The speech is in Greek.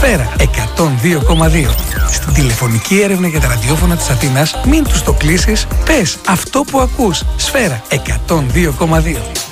Σφαίρα 102,2. Στην τηλεφωνική έρευνα για τα ραδιόφωνα της Αθήνας, μην τους το κλείσεις, πες αυτό που ακούς. Σφαίρα 102,2.